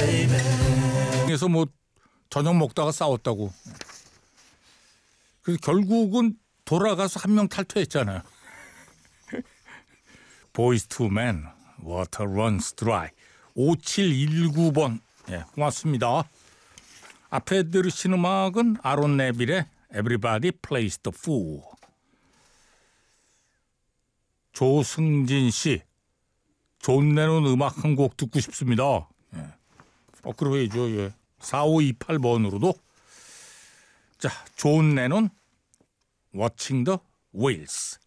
그래서 뭐 저녁 먹다가 싸웠다고. 그래서 결국은 돌아가서 한 명 탈퇴했잖아요. Boyz II Men, Water Runs Dry. 5719번. 예, 고맙습니다. 앞에 들으신 음악은 아론 네빌의 Everybody Plays the Fool. 조승진 씨, 존 레논 음악 한 곡 듣고 싶습니다. 예. 그러죠. 예. 4528번으로도. 자, 존 레논 Watching the Whales.